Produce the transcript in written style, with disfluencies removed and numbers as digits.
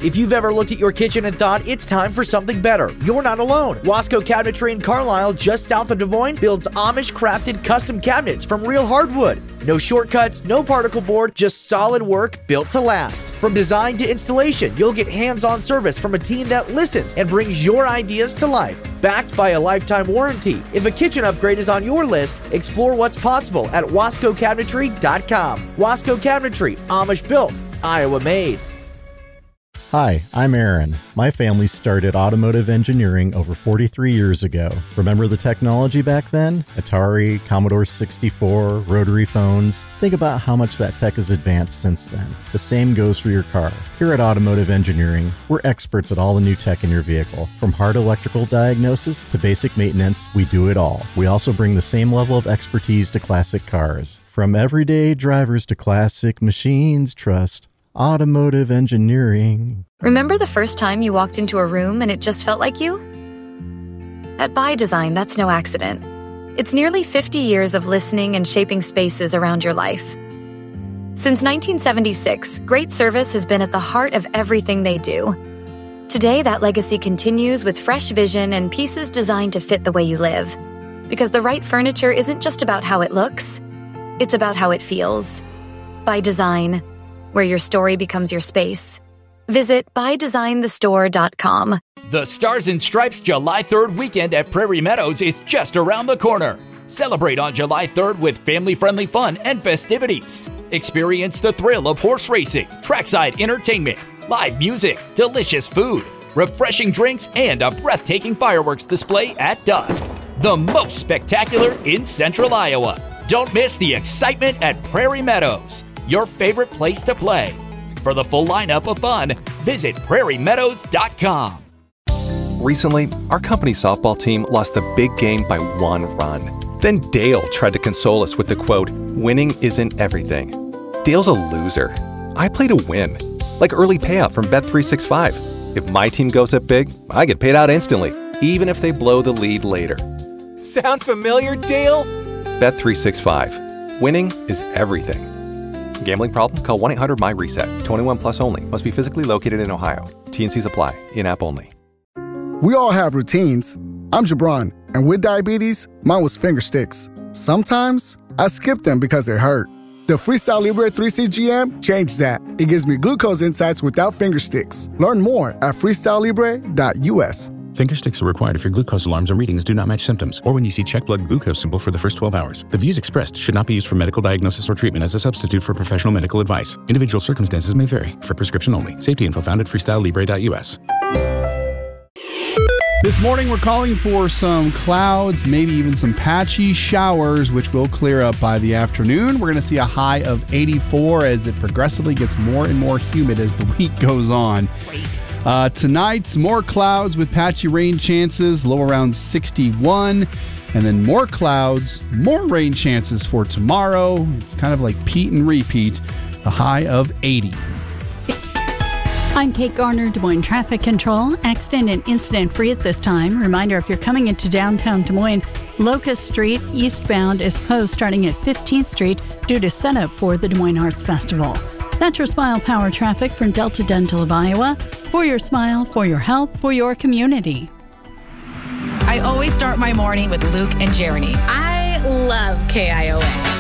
If you've ever looked at your kitchen and thought it's time for something better, you're not alone. Wasco Cabinetry in Carlisle, just south of Des Moines, builds Amish-crafted custom cabinets from real hardwood. No shortcuts, no particle board, just solid work built to last. From design to installation, you'll get hands-on service from a team that listens and brings your ideas to life. Backed by a lifetime warranty. If a kitchen upgrade is on your list, explore what's possible at wascocabinetry.com. Wasco Cabinetry, Amish built, Iowa made. Hi, I'm Aaron. My family started automotive engineering over 43 years ago. Remember the technology back then? Atari, Commodore 64, rotary phones. Think about how much that tech has advanced since then. The same goes for your car. Here at Automotive Engineering, we're experts at all the new tech in your vehicle. From hard electrical diagnosis to basic maintenance, we do it all. We also bring the same level of expertise to classic cars. From everyday drivers to classic machines, trust Automotive Engineering. Remember the first time you walked into a room and it just felt like you? At By Design, that's no accident. It's nearly 50 years of listening and shaping spaces around your life. Since 1976, great service has been at the heart of everything they do. Today, that legacy continues with fresh vision and pieces designed to fit the way you live. Because the right furniture isn't just about how it looks, it's about how it feels. By Design, where your story becomes your space. Visit bydesignthestore.com. The Stars and Stripes July 3rd weekend at Prairie Meadows is just around the corner. Celebrate on July 3rd with family-friendly fun and festivities. Experience the thrill of horse racing, trackside entertainment, live music, delicious food, refreshing drinks, and a breathtaking fireworks display at dusk. The most spectacular in Central Iowa. Don't miss the excitement at Prairie Meadows, your favorite place to play. For the full lineup of fun, visit prairiemeadows.com. Recently, our company softball team lost the big game by 1 run. Then Dale tried to console us with the quote, "Winning isn't everything." Dale's a loser. I play to win, like early payout from Bet365. If my team goes up big, I get paid out instantly, even if they blow the lead later. Sound familiar, Dale? Bet365. Winning is everything. Gambling problem? Call 1-800-MY-RESET. 21 plus only. Must be physically located in Ohio. T&Cs apply. In-app only. We all have routines. I'm Jabron, and with diabetes, mine was finger sticks. Sometimes I skip them because they hurt. The Freestyle Libre 3CGM changed that. It gives me glucose insights without finger sticks. Learn more at freestylelibre.us. Finger sticks are required if your glucose alarms or readings do not match symptoms, or when you see check blood glucose symbol for the first 12 hours. The views expressed should not be used for medical diagnosis or treatment as a substitute for professional medical advice. Individual circumstances may vary. For prescription only. Safety info found at freestylelibre.us. This morning, we're calling for some clouds, maybe even some patchy showers, which will clear up by the afternoon. We're going to see a high of 84 as it progressively gets more and more humid as the week goes on. Tonight, more clouds with patchy rain chances, low around 61. And then more clouds, more rain chances for tomorrow. It's kind of like Pete and repeat, a high of 80. I'm Kate Garner, Des Moines Traffic Control. Accident and incident free at this time. Reminder, if you're coming into downtown Des Moines, Locust Street eastbound is closed starting at 15th Street due to setup for the Des Moines Arts Festival. That's your Smile Power traffic from Delta Dental of Iowa. For your smile, for your health, for your community. I always start my morning with Luke and Jeremy. I love KIOA.